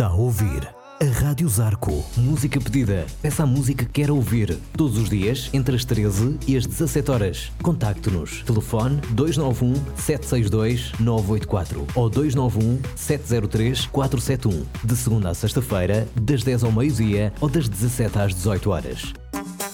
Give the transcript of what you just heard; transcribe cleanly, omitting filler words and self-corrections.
Está a ouvir a Rádio Zarco. Música pedida. Peça a música que quer ouvir. Todos os dias, entre as 13 e as 17 horas. Contacte-nos. Telefone 291 762 984 ou 291 703 471. De segunda a sexta-feira, das 10 ao meio-dia ou das 17 às 18 horas.